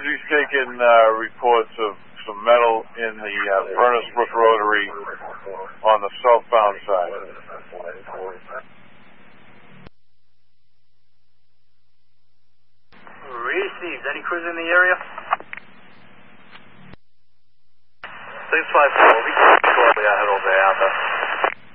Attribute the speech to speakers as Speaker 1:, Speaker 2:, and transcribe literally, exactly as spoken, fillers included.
Speaker 1: Energy's taken uh, reports of some metal in the uh, Furnace Brook Rotary on the southbound side.
Speaker 2: Received. Any crews in the area? six five four, we can shortly ahead over Alpha.